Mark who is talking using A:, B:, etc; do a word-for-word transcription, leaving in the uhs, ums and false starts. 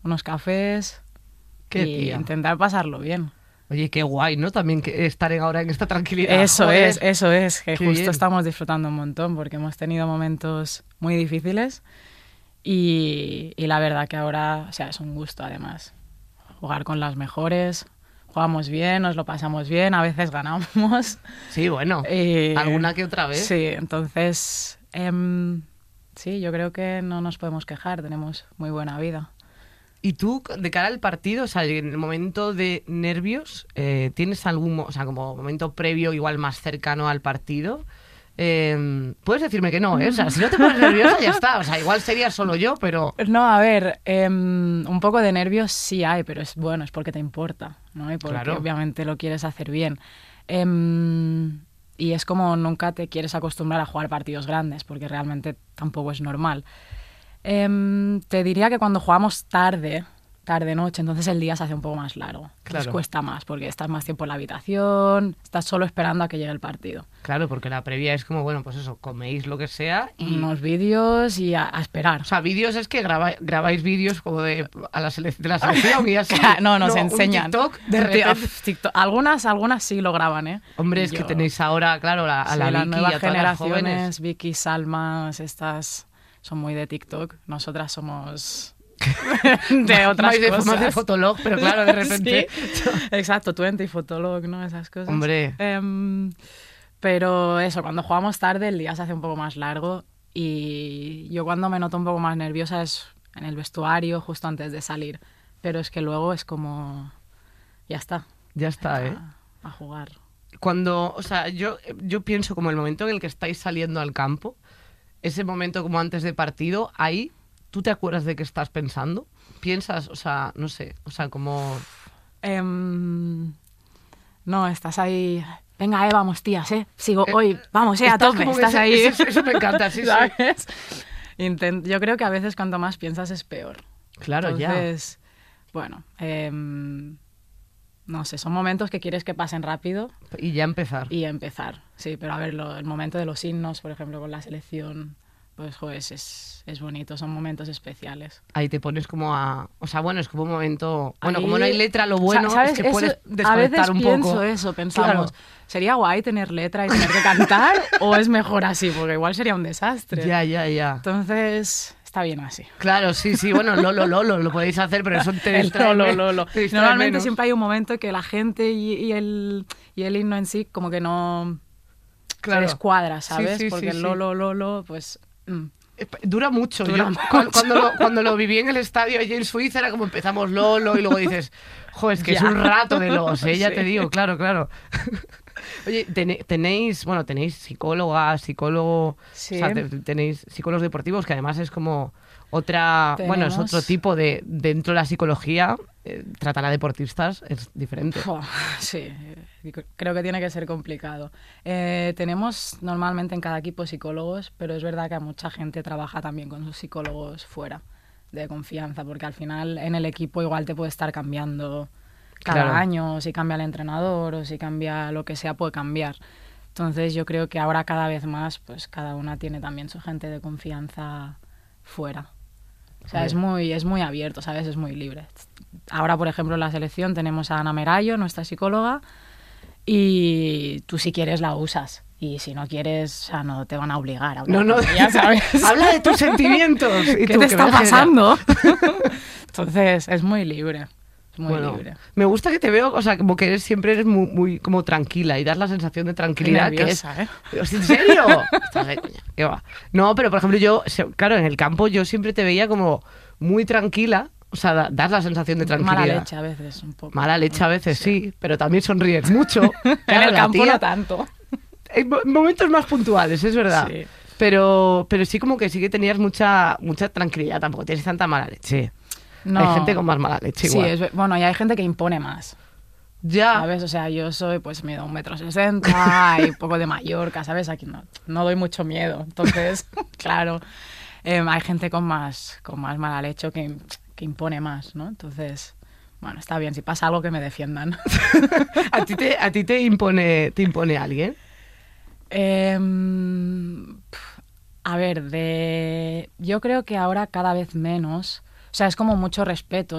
A: unos cafés
B: Qué
A: y
B: tía.
A: intentar pasarlo bien.
B: Oye, qué guay, ¿no? También que estar en- ahora en esta tranquilidad.
A: Eso
B: Joder.
A: es, eso es, que
B: Qué
A: justo
B: bien.
A: estamos disfrutando un montón porque hemos tenido momentos muy difíciles y, y la verdad que ahora, o sea, es un gusto además jugar con las mejores, jugamos bien, nos lo pasamos bien, a veces ganamos.
B: Sí, bueno,
A: Y-
B: alguna que otra vez.
A: Sí, entonces, em, sí, yo creo que no nos podemos quejar, tenemos muy buena vida.
B: Y tú, de cara al partido, o sea, en el momento de nervios, eh, ¿tienes algún, mo- o sea, como momento previo, igual más cercano al partido? Eh, puedes decirme que no, ¿eh? O sea, si no te pones nerviosa, ya está. O sea, igual sería solo yo, pero...
A: No, a ver, em, un poco de nervios sí hay, pero es bueno, es porque te importa, ¿no? Y porque
B: Claro.
A: obviamente lo quieres hacer bien. Em, y es como nunca te quieres acostumbrar a jugar partidos grandes, porque realmente tampoco es normal. Em, te diría que cuando jugamos tarde, tarde-noche, entonces el día se hace un poco más largo. Entonces
B: Claro.
A: cuesta más, porque estás más tiempo en la habitación, estás solo esperando a que llegue el partido.
B: Claro, porque la previa es como, bueno, pues eso, coméis lo que sea y...
A: Unos vídeos y a, a esperar.
B: O sea, vídeos es que graba- grabáis vídeos como de, a la sele- de la selección y así.
A: No, nos
B: un
A: enseñan.
B: TikTok, de
A: Un ti-
B: repente...
A: uf, TikTok. Algunas, algunas sí lo graban, ¿eh?
B: Hombre, es que
A: Yo-
B: tenéis ahora, claro, la- a
A: sí,
B: la
A: las
B: Vicky y
A: nuevas
B: a todas las jóvenes.
A: generaciones, Vicky, Salmas, estas son muy de TikTok. Nosotras somos de otras
B: Más de,
A: cosas.
B: más de Fotolog, pero claro, de repente...
A: Sí, exacto, Twenty, Fotolog, ¿no? Esas cosas.
B: Hombre.
A: Em, pero eso, cuando jugamos tarde el día se hace un poco más largo y yo cuando me noto un poco más nerviosa es en el vestuario, justo antes de salir. Pero es que luego es como... Ya está.
B: Ya está, ¿eh?
A: A, a jugar.
B: Cuando, o sea, yo, yo pienso como el momento en el que estáis saliendo al campo, ese momento como antes de partido, ahí, ¿tú te acuerdas de qué estás pensando? ¿Piensas, o sea, no sé, o sea, como...
A: Em, no, estás ahí... Venga, eh, vamos, tías, eh. Sigo
B: Eh,
A: hoy, vamos, eh, a
B: estás
A: tope.
B: como que
A: Estás
B: ese-
A: ahí.
B: Eso, eso me encanta, sí, sí.
A: ¿Sabes? Intent- yo creo que a veces cuanto más piensas es peor.
B: Claro,
A: Entonces, bueno, em, no sé, son momentos que quieres que pasen rápido
B: ya. Y ya empezar.
A: y empezar. Sí, pero a ver, lo- el momento de los himnos, por ejemplo, con la selección, pues, joder, es, es, es bonito, son momentos especiales.
B: Ahí te pones como a... O sea, bueno, es como un momento... Bueno,
A: Ahí-
B: como no hay letra, lo bueno
A: Sa- ¿sabes?
B: es que
A: Eso-
B: puedes
A: a
B: desconectar
A: veces
B: un
A: pienso
B: poco.
A: eso, pensamos,
B: Claro.
A: ¿sería guay tener letra y tener que cantar o es mejor así? Porque igual sería un desastre.
B: Ya, ya, ya.
A: Entonces, está bien así.
B: Claro, sí, sí, bueno, Lolo, Lolo, lo podéis hacer, pero eso te
A: El
B: distrae.
A: lolo, lolo.
B: te distrae
A: Normalmente
B: menos.
A: siempre hay un momento que la gente y, y el, y el himno en sí como que no
B: Claro.
A: se descuadra,
B: Sí,
A: ¿sabes?
B: sí,
A: Porque
B: sí,
A: el
B: sí.
A: lolo, lolo, pues... mm.
B: Eh, Dura mucho.
A: Dura
B: Yo,
A: mucho.
B: cu- Cuando, lo, cuando lo viví en el estadio allí en Suiza era como empezamos Lolo y luego dices, joder, es que es
A: Ya.
B: un rato de los, ¿eh? Ya
A: Sí.
B: te digo, claro, claro. Oye, tene- tenéis, bueno, tenéis psicólogas, psicólogo,
A: Sí.
B: o sea, te- tenéis psicólogos deportivos que además es como otra, bueno, es
A: Tenemos-
B: otro tipo de, dentro de la psicología, eh, tratar a deportistas es diferente.
A: Fua, sí, eh, creo que tiene que ser complicado. Eh, tenemos normalmente en cada equipo psicólogos, pero es verdad que mucha gente trabaja también con sus psicólogos fuera de confianza, porque al final en el equipo igual te puede estar cambiando cada
B: Claro.
A: año, si cambia el entrenador o si cambia lo que sea, puede cambiar. Entonces yo creo que ahora cada vez más, pues cada una tiene también su gente de confianza fuera. O sea,
B: Joder.
A: es muy, es muy abierto, ¿sabes? Es muy libre. Ahora, por ejemplo, en la selección tenemos a Ana Merayo, nuestra psicóloga, y tú si quieres la usas. Y si no quieres, o sea, no te van a obligar a hablar
B: No, no,
A: con ella, ¿sabes?
B: habla de tus sentimientos. Y
A: ¿Qué
B: tú,
A: te
B: que
A: está
B: me dejes ya.
A: pasando? Entonces, es muy libre. Es muy
B: Bueno,
A: libre.
B: me gusta que te veo, o sea, como que eres, siempre eres muy, muy como tranquila y das la sensación de tranquilidad que es...
A: Nerviosa, ¿eh?
B: ¿En serio? Estás de coña, ¿qué va? No, pero por ejemplo yo, se- claro, en el campo yo siempre te veía como muy tranquila, o sea, da- das la sensación de tranquilidad.
A: Mala leche a veces, un poco.
B: Mala leche a veces, sí, pero también sonríes mucho.
A: En
B: Claro,
A: el
B: la
A: campo
B: tía-
A: no tanto.
B: En mo- momentos más puntuales, es verdad.
A: Sí.
B: Pero, pero sí como que sí que tenías mucha, mucha tranquilidad, tampoco tienes tanta mala leche.
A: No.
B: Hay gente con más mala leche
A: Sí,
B: igual.
A: es, ve- bueno, y hay gente que impone más.
B: Ya.
A: ¿Sabes? O sea, yo soy, pues, mido un metro sesenta y un poco de Mallorca, ¿sabes? Aquí no, no doy mucho miedo. Entonces, claro, em, hay gente con más, con más mala leche que, que impone más, ¿no? Entonces, bueno, está bien. Si pasa algo, que me defiendan.
B: ¿A ti te, a ti te impone, te impone alguien?
A: Em, pf, a ver, de... yo creo que ahora cada vez menos, sea, es como mucho respeto.